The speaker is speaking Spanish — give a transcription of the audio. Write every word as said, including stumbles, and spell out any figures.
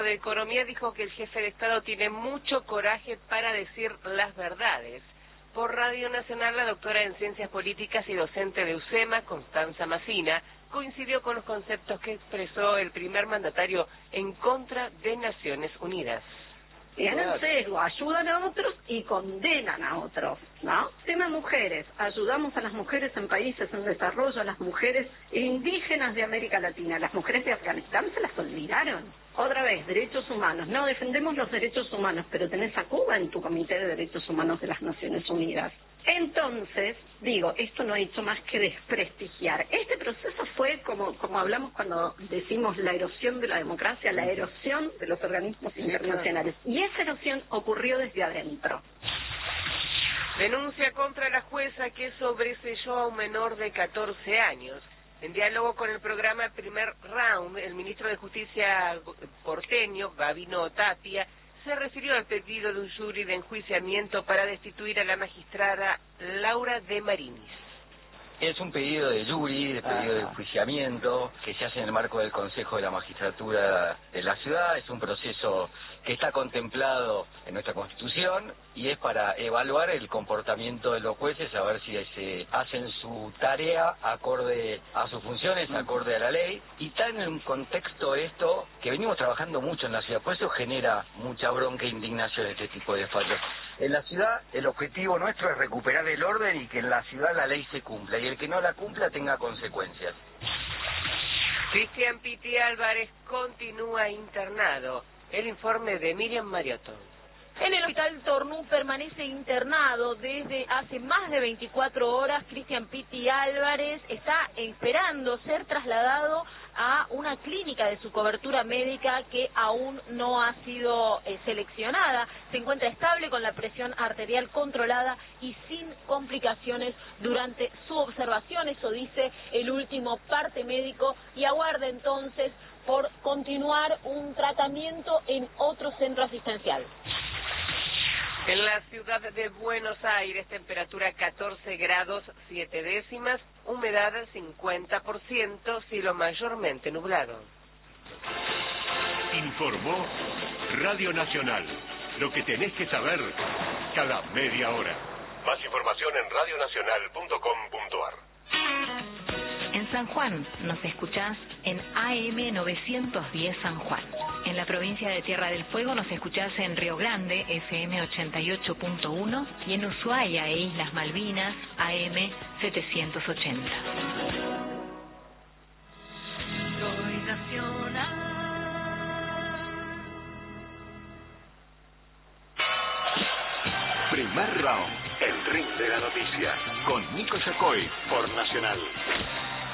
de Economía dijo que el jefe de Estado tiene mucho coraje para decir las verdades. Por Radio Nacional, la doctora en Ciencias Políticas y docente de UCEMA, Constanza Macina, coincidió con los conceptos que expresó el primer mandatario en contra de Naciones Unidas. Tienen sesgo, ayudan a otros y condenan a otros, ¿no? Tema mujeres, ayudamos a las mujeres en países en desarrollo, a las mujeres indígenas de América Latina, las mujeres de Afganistán se las olvidaron. Otra vez, derechos humanos, no, defendemos los derechos humanos, pero tenés a Cuba en tu Comité de Derechos Humanos de las Naciones Unidas. Entonces, digo, esto no ha hecho más que desprestigiar. Este proceso fue como como hablamos cuando decimos la erosión de la democracia, la erosión de los organismos internacionales. Y esa erosión ocurrió desde adentro. Denuncia contra la jueza que sobreseyó a un menor de catorce años. En diálogo con el programa Primer Round, el ministro de Justicia porteño, Gabino Tapia, se refirió al pedido de un jury de enjuiciamiento para destituir a la magistrada Laura de Marinis. Es un pedido de jury, de pedido de enjuiciamiento, que se hace en el marco del Consejo de la Magistratura de la ciudad. Es un proceso que está contemplado en nuestra Constitución y es para evaluar el comportamiento de los jueces, a ver si se hacen su tarea acorde a sus funciones, acorde a la ley. Y está en un contexto esto que venimos trabajando mucho en la ciudad, por eso genera mucha bronca e indignación este tipo de fallos. En la ciudad el objetivo nuestro es recuperar el orden y que en la ciudad la ley se cumpla y el que no la cumpla tenga consecuencias. Cristian Piti Álvarez continúa internado. El informe de Miriam Mariotto. En el hospital Tornú permanece internado desde hace más de veinticuatro horas. Cristian Piti Álvarez está esperando ser trasladado a una clínica de su cobertura médica que aún no ha sido eh, seleccionada. Se encuentra estable con la presión arterial controlada y sin complicaciones durante su observación, eso dice el último parte médico, y aguarda entonces por continuar un tratamiento en otro centro asistencial. En la ciudad de Buenos Aires, temperatura catorce grados siete décimas, humedad cincuenta por ciento, cielo mayormente nublado. Informó Radio Nacional, lo que tenés que saber cada media hora. Más información en radio nacional punto com punto ar. En San Juan nos escuchás en A M novecientos diez San Juan. En la provincia de Tierra del Fuego nos escuchás en Río Grande, F M ochenta y ocho punto uno, y en Ushuaia e Islas Malvinas, A M setecientos ochenta. Soy nacional. Primer Round, el ring de la noticia, con Nico Yacoy, por Nacional.